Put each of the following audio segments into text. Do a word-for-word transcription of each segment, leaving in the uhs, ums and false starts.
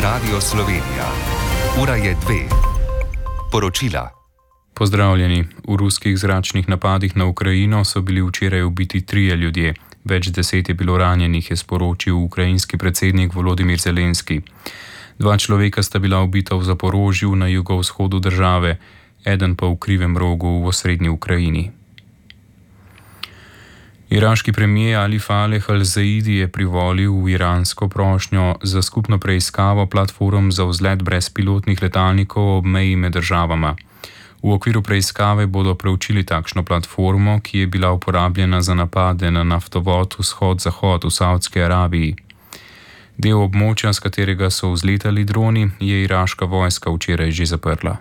Radio Slovenija. Ura je dve. Poročila. Pozdravljeni. V ruskih zračnih napadih na Ukrajino so bili včeraj ubiti trije ljudje. Več deset je bilo ranjenih, je sporočil ukrajinski predsednik Volodimir Zelenski. Dva človeka sta bila ubita v Zaporožju na jugovzhodu države, eden pa v Krivem rogu v osrednji Ukrajini. Iraški premijer Alif Aleh al-Zaidi je privolil v iransko prošnjo za skupno preiskavo platform za vzlet brezpilotnih letalnikov ob meji med državama. V okviru preiskave bodo preučili takšno platformo, ki je bila uporabljena za napade na naftovod vzhod-zahod v Saudski Arabiji. Del območja, s katerega so vzletali droni, je iraška vojska včeraj že zaprla.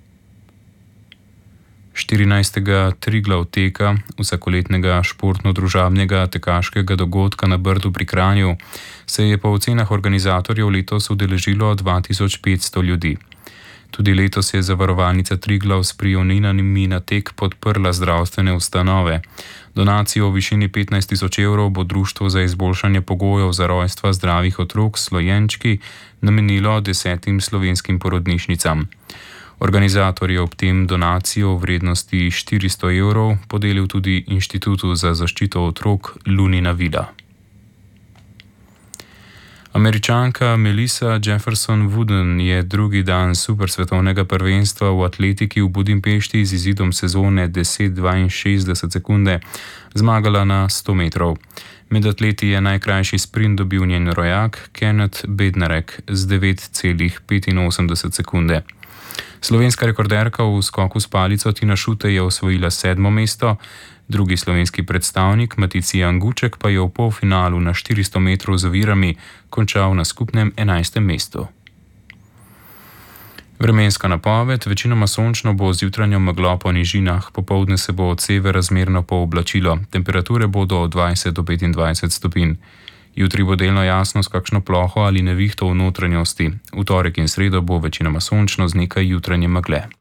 štirinajstega Triglav teka, vsakoletnega športno-družabnega tekaškega dogodka na Brdu pri Kranju, se je po ocenah organizatorjev letos udeležilo dva tisoč petsto ljudi. Tudi letos je zavarovalnica Triglav s prijavninami na tek podprla zdravstvene ustanove. Donacijo v višini petnajst tisoč evrov bo Društvo za izboljšanje pogojev za rojstva zdravih otrok Slojenčki namenilo desetim slovenskim porodnišnicam. Organizator je ob tem donacijo v vrednosti štiristo evrov podelil tudi Inštitutu za zaščito otrok Lunina Vila. Američanka Melissa Jefferson Wooden je drugi dan supersvetovnega prvenstva v atletiki v Budimpešti z izidom sezone deset dvainšestdeset sekunde zmagala na sto metrov. Med atleti je najkrajši sprint dobil njen rojak Kenneth Bednarek z devet celih petinosemdeset sekunde. Slovenska rekorderka v skoku s palico Tina Šutej je osvojila sedmo mesto, drugi slovenski predstavnik Maticija Anguček pa je v polfinalu na štiristo metrov z ovirami končal na skupnem enajstem mestu. Vremenska napoved: večinoma sončno bo z jutranjo meglo po nižinah, popoldne se bo od severa zmerno pooblačilo, temperature bodo od dvajset do petindvajset stopinj. Jutri bo delno jasno s kakšno ploho ali nevihto v notranjosti. V torek in sredo bo večinoma sončno z nekaj jutranje megle.